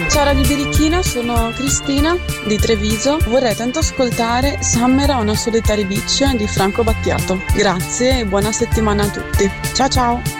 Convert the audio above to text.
Ciao Radio Birichina, sono Cristina di Treviso. Vorrei tanto ascoltare Summer on a Solitary Beach di Franco Battiato. Grazie e buona settimana a tutti. Ciao ciao!